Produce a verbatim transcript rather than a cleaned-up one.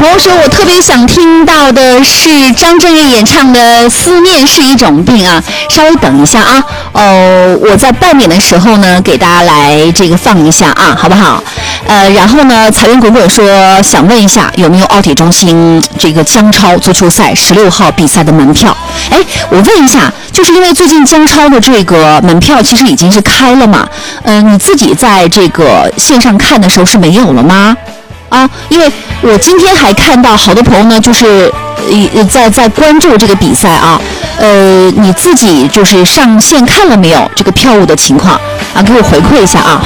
朋友说，我特别想听到的是张震岳演唱的《思念是一种病》啊，稍微等一下啊，哦，我在半点的时候呢，给大家来这个放一下啊，好不好？呃，然后呢，财源滚滚说想问一下，有没有奥体中心这个江超足球赛十六号比赛的门票？哎，我问一下，就是因为最近江超的这个门票其实已经是开了嘛，嗯、呃，你自己在这个线上看的时候是没有了吗？啊，因为我今天还看到好多朋友呢，就是呃在在关注这个比赛啊，呃，你自己就是上线看了没有这个票务的情况啊？给我回馈一下啊。